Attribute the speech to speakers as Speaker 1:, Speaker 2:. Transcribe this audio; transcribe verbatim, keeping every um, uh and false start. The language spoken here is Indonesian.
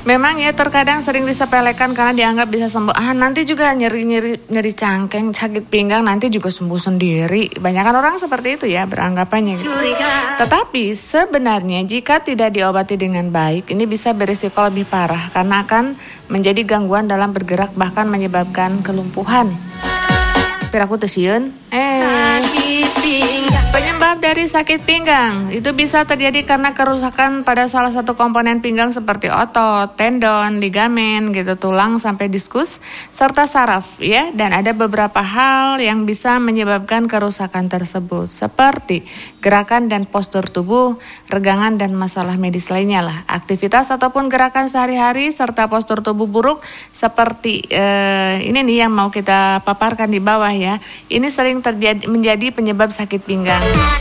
Speaker 1: Memang ya terkadang sering disepelekan karena dianggap bisa sembuh. Ah nanti juga nyeri-nyeri nyeri cangkeng, sakit pinggang nanti juga sembuh sendiri. Banyakan orang seperti itu ya beranggapannya gitu. Tetapi sebenarnya jika tidak diobati dengan baik, ini bisa berisiko lebih parah karena akan menjadi gangguan dalam bergerak bahkan menyebabkan kelumpuhan. Piraku teu sieun. Eh Penyebab dari sakit pinggang itu bisa terjadi karena kerusakan pada salah satu komponen pinggang seperti otot, tendon, ligamen, gitu, tulang sampai diskus serta saraf ya. Dan ada beberapa hal yang bisa menyebabkan kerusakan tersebut seperti gerakan dan postur tubuh, regangan dan masalah medis lainnya lah. Aktivitas ataupun gerakan sehari-hari serta postur tubuh buruk seperti eh, ini nih yang mau kita paparkan di bawah ya. Ini sering terjadi menjadi penyebab sakit pinggang.